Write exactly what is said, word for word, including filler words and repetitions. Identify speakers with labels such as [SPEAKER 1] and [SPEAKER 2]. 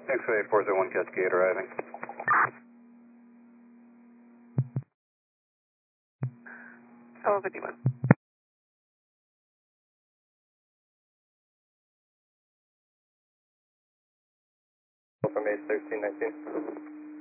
[SPEAKER 1] X-ray four zero one Cascade arriving.
[SPEAKER 2] Hello, fifty-one.
[SPEAKER 1] From A thirteen nineteen.